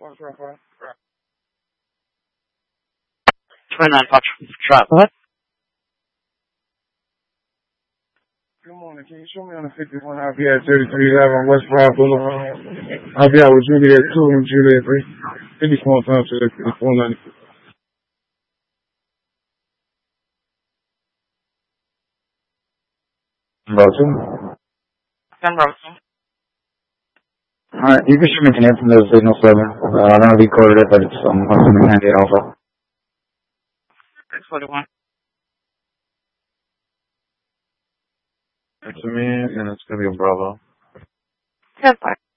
29 Fox Trap. What? Good morning. Can you show me on the 51 IBI 3311 West Broad Boulevard? IBI with Juliet 2 and Juliet 3. 54 times to the 490. Rosen? Ken Rosen. Alright, you can shoot me an from the signal 7. I don't know if you quoted it, but it's assuming 98 Alpha. 641. It's a man, and it's going to be a Bravo. 10-5.